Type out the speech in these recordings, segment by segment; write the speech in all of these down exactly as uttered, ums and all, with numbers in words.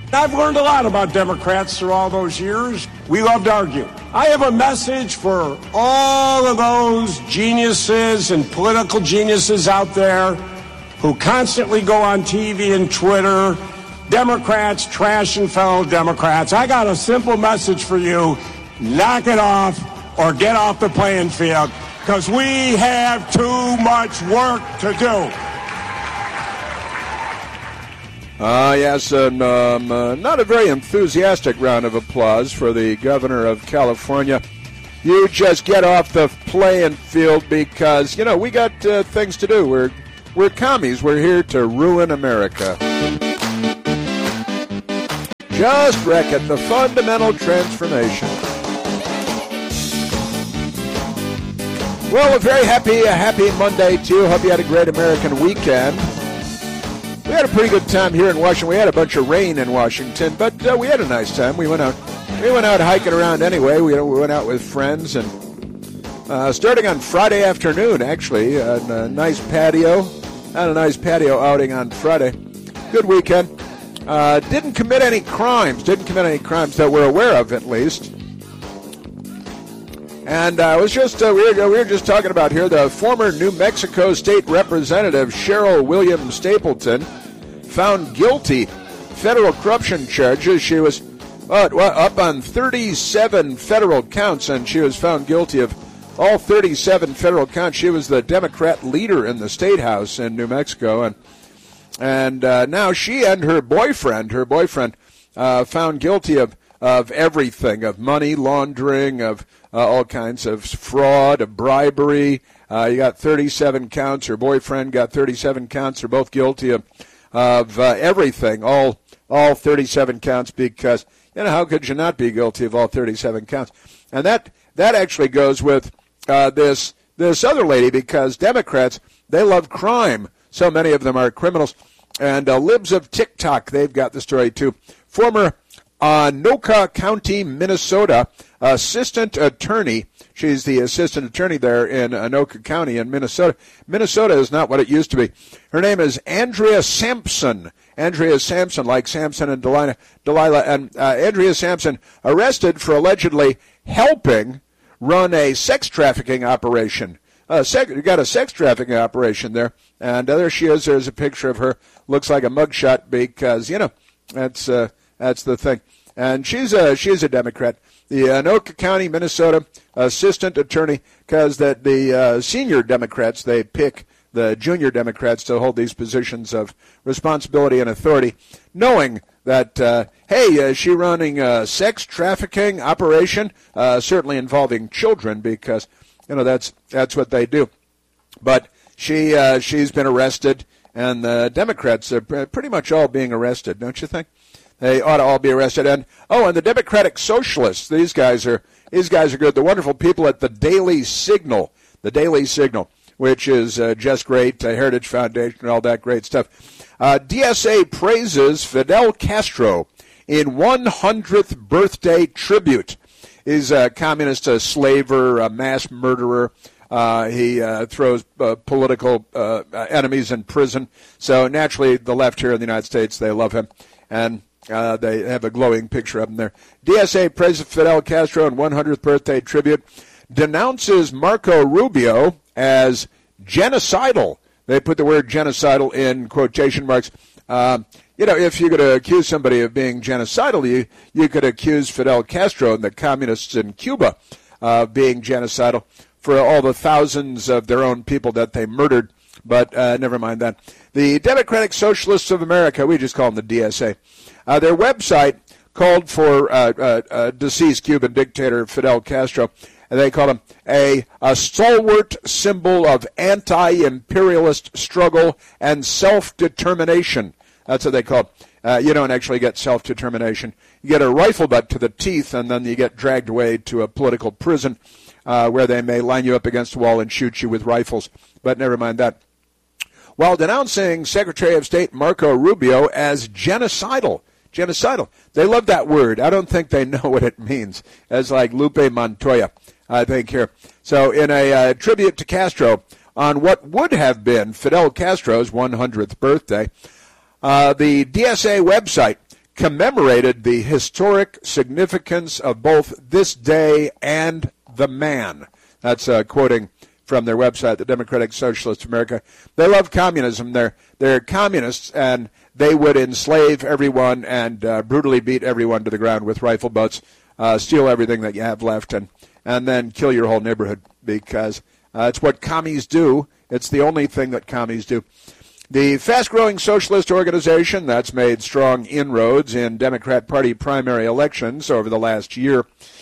I've learned a lot about Democrats through all those years. We love to argue. I have a message for all of those geniuses and political geniuses out there who constantly go on T V and Twitter, Democrats trashing fellow Democrats. I got a simple message for you. Knock it off or get off the playing field, because we have too much work to do. Ah, uh, yes, and um, uh, not a very enthusiastic round of applause for the governor of California. You just get off the playing field because, you know, we got uh, things to do. We're, we're commies. We're here to ruin America. Just wreck it, the fundamental transformation. Well, a very happy, a happy Monday to you. Hope you had a great American weekend. We had a pretty good time here in Washington. We had a bunch of rain in Washington, but uh, we had a nice time. We went out, we went out hiking around anyway. We, we went out with friends, and uh, starting on Friday afternoon, actually, on a nice patio, had a nice patio outing on Friday. Good weekend. Uh, didn't commit any crimes. Didn't commit any crimes that we're aware of, at least. And I uh, was just uh, we, were, we were just talking about here the former New Mexico State Representative Cheryl Williams Stapleton found guilty federal corruption charges. She was uh, up on thirty-seven federal counts, and she was found guilty of all thirty-seven federal counts. She was the Democrat leader in the state house in New Mexico, and and uh, now she and her boyfriend, her boyfriend, uh, found guilty of of everything, of money laundering, of Uh, all kinds of fraud, of bribery. Uh, you got thirty-seven counts. Her boyfriend got thirty-seven counts. They're both guilty of of uh, everything, all all thirty-seven counts, because, you know, how could you not be guilty of all thirty-seven counts? And that that actually goes with uh, this this other lady, because Democrats, they love crime. So many of them are criminals. And uh, libs of TikTok, they've got the story too. Former Uh, Anoka County, Minnesota, assistant attorney. She's the assistant attorney there in Anoka County in Minnesota. Minnesota is not what it used to be. Her name is Andrea Sampson. Andrea Sampson, like Samson and Delilah. Delilah and uh, Andrea Sampson arrested for allegedly helping run a sex trafficking operation. Uh, sec- you got a sex trafficking operation there, and uh, there she is. There's a picture of her. Looks like a mugshot because, you know, that's uh, that's the thing. And she's a she's a Democrat. The Anoka County, Minnesota assistant attorney, because that the uh, senior Democrats, they pick the junior Democrats to hold these positions of responsibility and authority, knowing that, uh, hey, is she running a sex trafficking operation, uh, certainly involving children, because, you know, that's that's what they do. But she uh, she's been arrested, and the Democrats are pretty much all being arrested, don't you think? They ought to all be arrested. And oh, and the Democratic Socialists, these guys are these guys are good. The wonderful people at the Daily Signal, the Daily Signal, which is uh, just great, uh, Heritage Foundation, all that great stuff. Uh, D S A praises Fidel Castro in one hundredth birthday tribute. He's a communist, a slaver, a mass murderer. Uh, he uh, throws uh, political uh, enemies in prison. So naturally, the left here in the United States, they love him. And Uh, they have a glowing picture of him there. D S A praises Fidel Castro in one hundredth birthday tribute, denounces Marco Rubio as genocidal. They put the word genocidal in quotation marks. Uh, you know, if you're going to accuse somebody of being genocidal, you, you could accuse Fidel Castro and the communists in Cuba of uh, being genocidal for all the thousands of their own people that they murdered. But uh, never mind that. The Democratic Socialists of America, we just call them the D S A, Uh, their website called for uh, uh, uh, deceased Cuban dictator Fidel Castro, and they called him a, a stalwart symbol of anti-imperialist struggle and self-determination. That's what they call it. Uh, you don't actually get self-determination. You get a rifle butt to the teeth, and then you get dragged away to a political prison uh, where they may line you up against a wall and shoot you with rifles. But never mind that. While denouncing Secretary of State Marco Rubio as genocidal, Genocidal. They love that word. I don't think they know what it means. As like Lupe Montoya, I think here. So in a uh, tribute to Castro on what would have been Fidel Castro's one hundredth birthday, uh, the D S A website commemorated the historic significance of both this day and the man. That's uh, quoting from their website, the Democratic Socialist America. They love communism. They're they're communists, and they would enslave everyone and uh, brutally beat everyone to the ground with rifle butts, uh, steal everything that you have left, and, and then kill your whole neighborhood, because uh, it's what commies do. It's the only thing that commies do. The fast-growing socialist organization that's made strong inroads in Democrat Party primary elections over the last year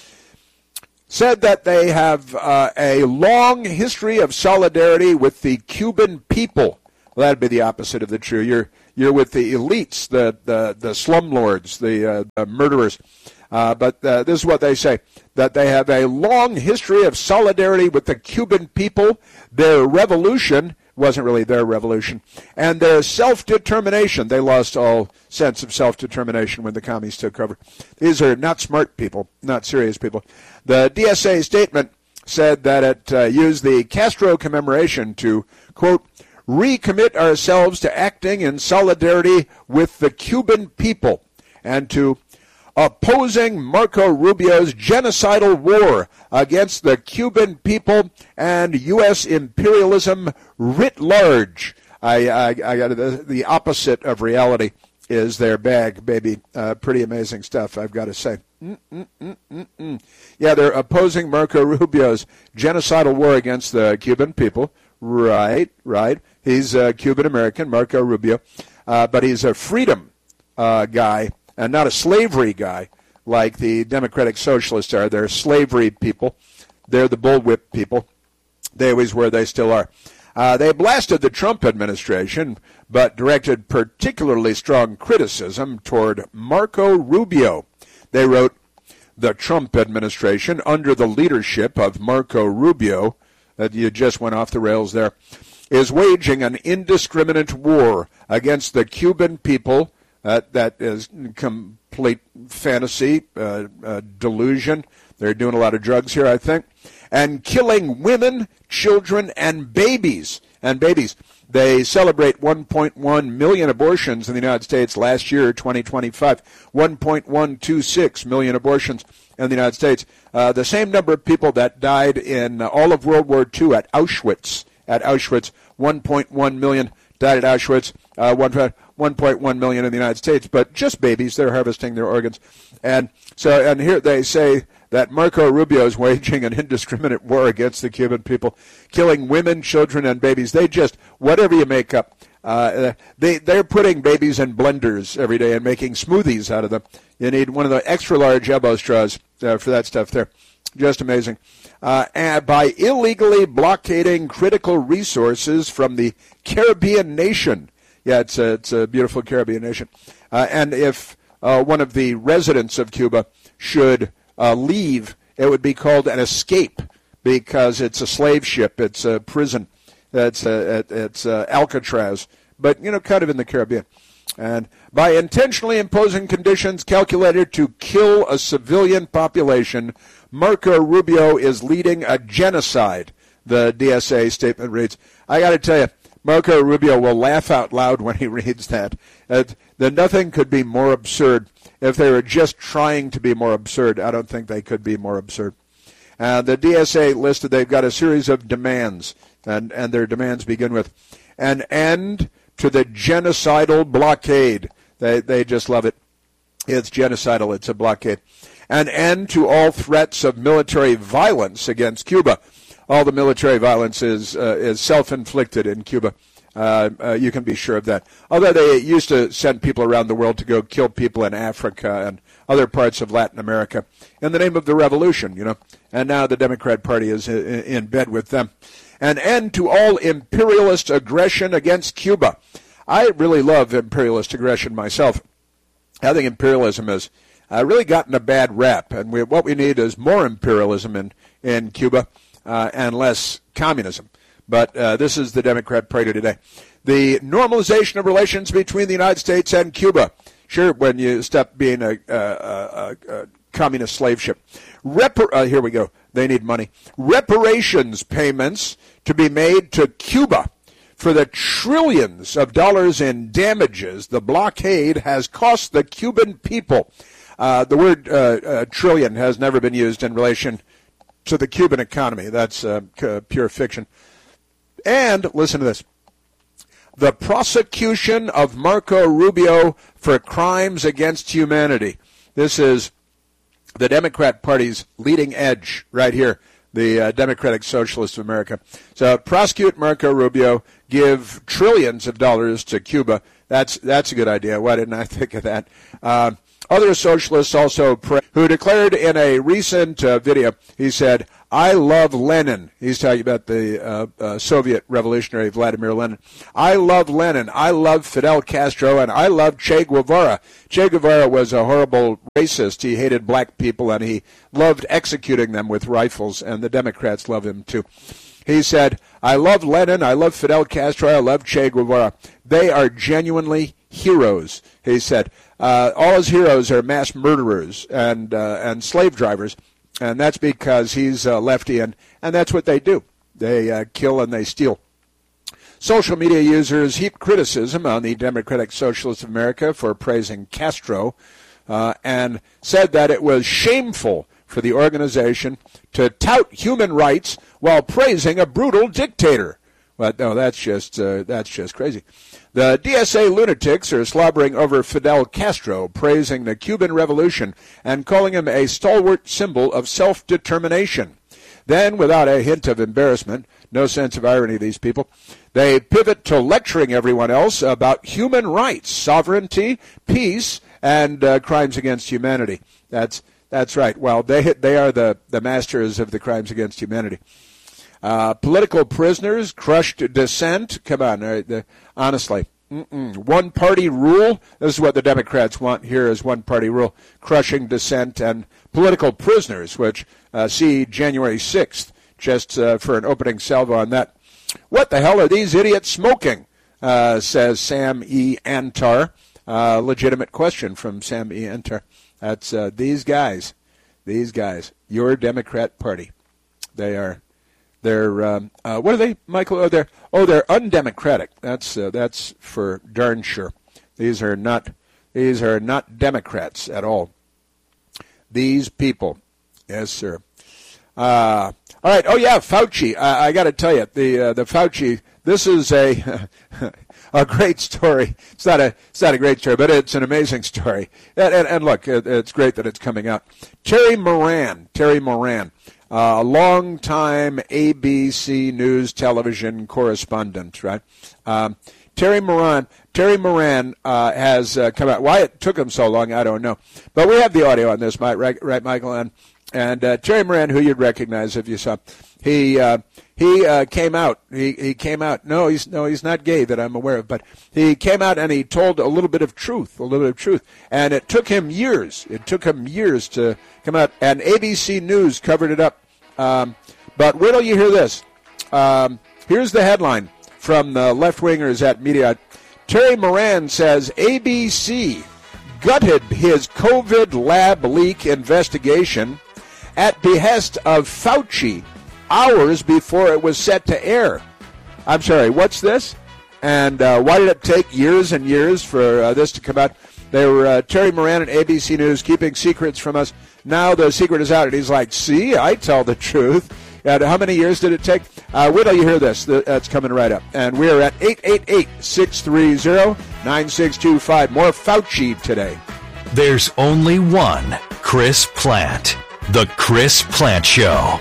said that they have uh, a long history of solidarity with the Cuban people. Well, that'd be the opposite of the true. You're you're with the elites, the the, the slumlords, the, uh, the murderers. Uh, but uh, this is what they say, that they have a long history of solidarity with the Cuban people. Their revolution wasn't really their revolution, and their self-determination. They lost all sense of self-determination when the commies took over. These are not smart people, not serious people. The D S A statement said that it uh, used the Castro commemoration to, quote, recommit ourselves to acting in solidarity with the Cuban people and to opposing Marco Rubio's genocidal war against the Cuban people and U S imperialism writ large. I, I, I got the, the opposite of reality is their bag, baby. Uh, pretty amazing stuff, I've got to say. Mm-mm-mm-mm-mm. Yeah, they're opposing Marco Rubio's genocidal war against the Cuban people. Right, right. He's a Cuban-American, Marco Rubio, uh, but he's a freedom uh, guy and not a slavery guy like the Democratic Socialists are. They're slavery people. They're the bullwhip people. They always were. They still are. Uh, they blasted the Trump administration, but directed particularly strong criticism toward Marco Rubio. They wrote, the Trump administration, under the leadership of Marco Rubio, that you just went off the rails there, is waging an indiscriminate war against the Cuban people. Uh, that is complete fantasy, uh, uh, delusion. They're doing a lot of drugs here, I think. And killing women, children, and babies. And babies. They celebrate one point one million abortions in the United States last year, twenty twenty-five. one point one two six million abortions in the United States. Uh, the same number of people that died in all of World War Two at Auschwitz. At Auschwitz, one point one million died at Auschwitz. Uh, one, one point one million in the United States, but just babies. They're harvesting their organs. And so, and here they say that Marco Rubio is waging an indiscriminate war against the Cuban people, killing women, children, and babies. They just, whatever you make up, uh, they, they're putting babies in blenders every day and making smoothies out of them. You need one of the extra large elbow straws uh, for that stuff there. Just amazing. Uh, and by illegally blockading critical resources from the Caribbean nation. Yeah, it's a, it's a beautiful Caribbean nation. Uh, and if uh, one of the residents of Cuba should uh, leave, it would be called an escape because it's a slave ship. It's a prison. It's, a, it's a Alcatraz, but, you know, kind of in the Caribbean. And by intentionally imposing conditions calculated to kill a civilian population, Marco Rubio is leading a genocide, the D S A statement reads. I got to tell you, Marco Rubio will laugh out loud when he reads that. Uh, that nothing could be more absurd. If they were just trying to be more absurd, I don't think they could be more absurd. Uh, the D S A listed they've got a series of demands, and, and their demands begin with an end to the genocidal blockade. They they just love it. It's genocidal. It's a blockade. An end to all threats of military violence against Cuba. All the military violence is uh, is self-inflicted in Cuba. Uh, uh, you can be sure of that. Although they used to send people around the world to go kill people in Africa and other parts of Latin America in the name of the revolution, you know. And now the Democrat Party is in, in bed with them. An end to all imperialist aggression against Cuba. I really love imperialist aggression myself. I think imperialism has uh, really gotten a bad rap, and we, what we need is more imperialism in, in Cuba uh, and less communism. But uh, this is the Democrat Party today. The normalization of relations between the United States and Cuba. Sure, when you stop being a, a, a, a communist slave ship. Repar- uh, here we go. They need money. Reparations payments to be made to Cuba for the trillions of dollars in damages the blockade has cost the Cuban people. Uh, the word uh, uh, trillion has never been used in relation to the Cuban economy. That's uh, c- pure fiction. And listen to this. The prosecution of Marco Rubio for crimes against humanity. This is the Democrat Party's leading edge right here, the uh, Democratic Socialists of America. So prosecute Marco Rubio, give trillions of dollars to Cuba. That's that's a good idea. Why didn't I think of that? Uh, other socialists also pray, who declared in a recent uh, video, he said, I love Lenin. He's talking about the uh, uh, Soviet revolutionary Vladimir Lenin. I love Lenin. I love Fidel Castro, and I love Che Guevara. Che Guevara was a horrible racist. He hated black people, and he loved executing them with rifles, and the Democrats love him too. He said, I love Lenin. I love Fidel Castro. I love Che Guevara. They are genuinely heroes, he said. Uh, all his heroes are mass murderers and uh, and slave drivers. And that's because he's a lefty, and, and that's what they do. They uh, kill and they steal. Social media users heaped criticism on the Democratic Socialists of America for praising Castro uh, and said that it was shameful for the organization to tout human rights while praising a brutal dictator. Well, no, that's just uh, that's just crazy. The D S A lunatics are slobbering over Fidel Castro, praising the Cuban Revolution and calling him a stalwart symbol of self-determination. Then, without a hint of embarrassment, no sense of irony, these people, they pivot to lecturing everyone else about human rights, sovereignty, peace, and uh, crimes against humanity. That's that's right. Well, they they are the, the masters of the crimes against humanity. Uh, political prisoners, crushed dissent. Come on, right, the, honestly. Mm-mm. One-party rule. This is what the Democrats want here is one-party rule. Crushing dissent and political prisoners, which uh, see January sixth, just uh, for an opening salvo on that. What the hell are these idiots smoking, uh, says Sam E. Antar. Uh, legitimate question from Sam E. Antar. That's uh, these guys, these guys, your Democrat Party. They are... They're um, uh, what are they, Michael? Oh, they're oh, they're undemocratic. That's uh, that's for darn sure. These are not these are not Democrats at all. These people, yes, sir. Uh, all right. Oh yeah, Fauci. I, I got to tell you, the uh, the Fauci. This is a a great story. It's not a it's not a great story, but it's an amazing story. And, and, and look, it, it's great that it's coming out. Terry Moran. Terry Moran. A uh, long-time A B C News television correspondent, right? Um, Terry Moran, Terry Moran uh, has uh, come out. Why it took him so long, I don't know. But we have the audio on this, right, right Michael? And, and uh, Terry Moran, who you'd recognize if you saw, he uh, he uh, came out. He he came out. No, he's no, he's not gay that I'm aware of. But he came out and he told a little bit of truth, a little bit of truth. And it took him years. It took him years to come out. And A B C News covered it up. Um, but wait till you hear this. Um, here's the headline from the left-wingers at Media. Terry Moran says A B C gutted his COVID lab leak investigation at behest of Fauci hours before it was set to air. I'm sorry, what's this? And uh, why did it take years and years for uh, this to come out? They were uh, Terry Moran and A B C News keeping secrets from us. Now the secret is out, and he's like, see, I tell the truth. And how many years did it take? Uh, wait till you hear this. That's coming right up. And we're at eight eight eight, six three zero, nine six two five. More Fauci today. There's only one Chris Plante. The Chris Plante Show.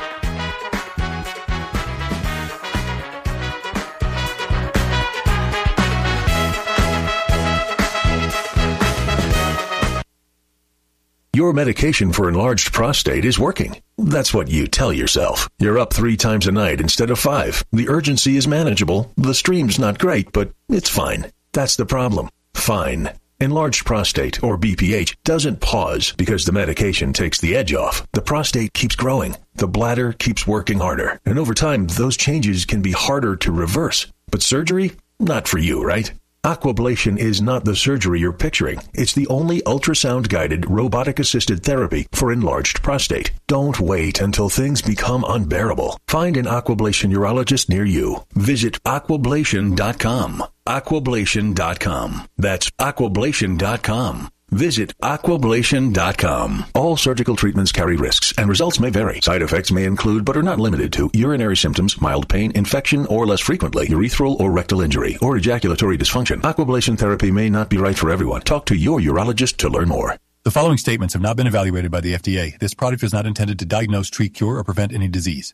Your medication for enlarged prostate is working. That's what you tell yourself. You're up three times a night instead of five. The urgency is manageable. The stream's not great, but it's fine. That's the problem. Fine. Enlarged prostate, or B P H, doesn't pause because the medication takes the edge off. The prostate keeps growing. The bladder keeps working harder. And over time, those changes can be harder to reverse. But surgery? Not for you, right? Aquablation is not the surgery you're picturing. It's the only ultrasound-guided, robotic-assisted therapy for enlarged prostate. Don't wait until things become unbearable. Find an Aquablation urologist near you. Visit aquablation dot com. aquablation dot com. That's aquablation dot com. Visit aquablation dot com. All surgical treatments carry risks, and results may vary. Side effects may include, but are not limited to, urinary symptoms, mild pain, infection, or less frequently, urethral or rectal injury, or ejaculatory dysfunction. Aquablation therapy may not be right for everyone. Talk to your urologist to learn more. The following statements have not been evaluated by the F D A. This product is not intended to diagnose, treat, cure, or prevent any disease.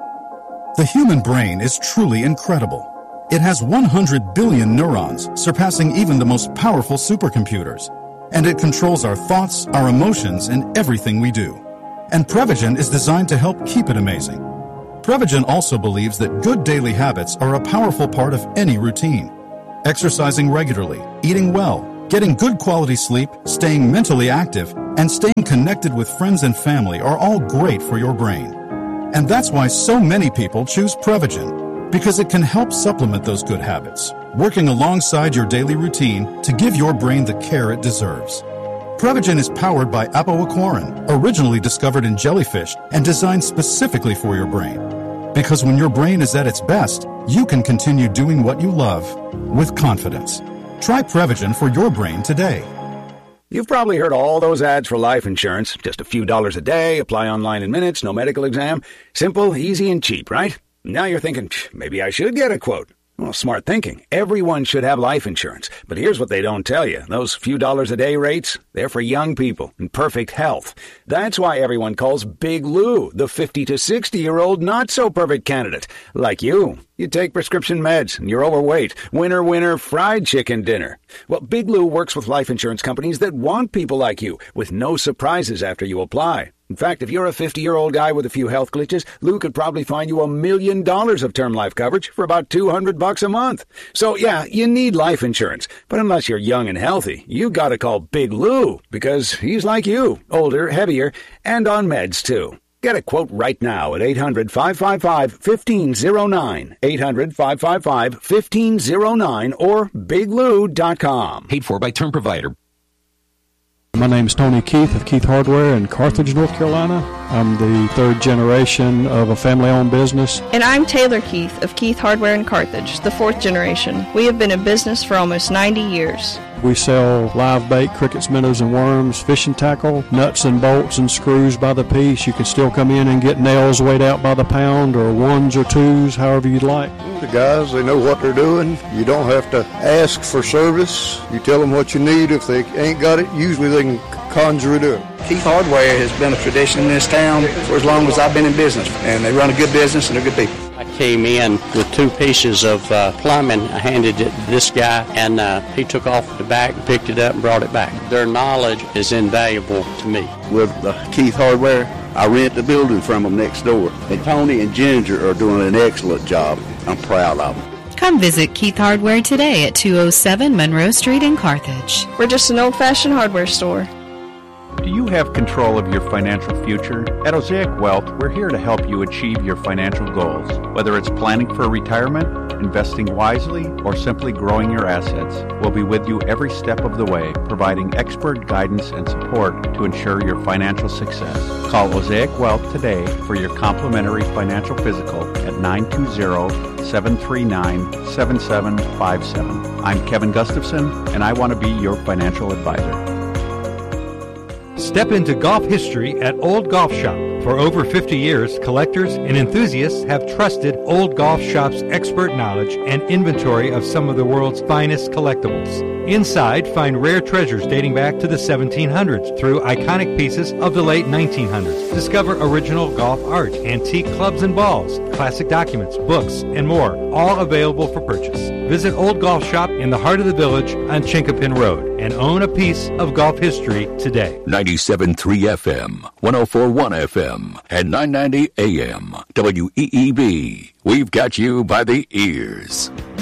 The human brain is truly incredible. It has one hundred billion neurons, surpassing even the most powerful supercomputers. And it controls our thoughts, our emotions, and everything we do. And Prevagen is designed to help keep it amazing. Prevagen also believes that good daily habits are a powerful part of any routine. Exercising regularly, eating well, getting good quality sleep, staying mentally active, and staying connected with friends and family are all great for your brain. And that's why so many people choose Prevagen, because it can help supplement those good habits, working alongside your daily routine to give your brain the care it deserves. Prevagen is powered by apoaquarin, originally discovered in jellyfish and designed specifically for your brain. Because when your brain is at its best, you can continue doing what you love with confidence. Try Prevagen for your brain today. You've probably heard all those ads for life insurance. Just a few dollars a day, apply online in minutes, no medical exam. Simple, easy, and cheap, right? Now you're thinking, maybe I should get a quote. Well, smart thinking. Everyone should have life insurance. But here's what they don't tell you. Those few dollars a day rates, they're for young people in perfect health. That's why everyone calls Big Lou the fifty to sixty-year-old not-so-perfect candidate. Like you. You take prescription meds and you're overweight. Winner, winner, fried chicken dinner. Well, Big Lou works with life insurance companies that want people like you with no surprises after you apply. In fact, if you're a fifty-year-old guy with a few health glitches, Lou could probably find you a million dollars of term life coverage for about two hundred bucks a month. So, yeah, you need life insurance. But unless you're young and healthy, you gotta call Big Lou, because he's like you, older, heavier, and on meds, too. Get a quote right now at eight hundred, five five five, one five zero nine, eight hundred, five five five, one five zero nine, or big lou dot com. Paid for by Term Provider. My name is Tony Keith of Keith Hardware in Carthage, North Carolina. I'm the third generation of a family-owned business. And I'm Taylor Keith of Keith Hardware in Carthage, the fourth generation. We have been in business for almost ninety years. We sell live bait, crickets, minnows, and worms, fishing tackle, nuts and bolts and screws by the piece. You can still come in and get nails weighed out by the pound, or ones or twos, however you'd like. The guys, they know what they're doing. You don't have to ask for service. You tell them what you need. If they ain't got it, usually they can conjure it up. Keith Hardware has been a tradition in this town for as long as I've been in business, and they run a good business and they're good people. I came in with two pieces of uh, plumbing. I handed it to this guy, and uh, he took off the back and picked it up and brought it back. Their knowledge is invaluable to me. With uh, Keith Hardware, I rent the building from them next door. And Tony and Ginger are doing an excellent job. I'm proud of them. Come visit Keith Hardware today at two oh seven Monroe Street in Carthage. We're just an old-fashioned hardware store. Do you have control of your financial future? At Osaic Wealth, we're here to help you achieve your financial goals. Whether it's planning for retirement, investing wisely, or simply growing your assets, we'll be with you every step of the way, providing expert guidance and support to ensure your financial success. Call Osaic Wealth today for your complimentary financial physical at nine two zero, seven three nine, seven seven five seven. I'm Kevin Gustafson, and I want to be your financial advisor. Step into golf history at Old Golf Shop. For over fifty years, collectors and enthusiasts have trusted Old Golf Shop's expert knowledge and inventory of some of the world's finest collectibles. Inside, find rare treasures dating back to the seventeen hundreds through iconic pieces of the late nineteen hundreds. Discover original golf art, antique clubs and balls, classic documents, books, and more, all available for purchase. Visit Old Golf Shop in the heart of the village on Chinkapin Road and own a piece of golf history today. ninety-seven point three F M, one oh four point one F M, and nine ninety A M. W E E B. We've got you by the ears.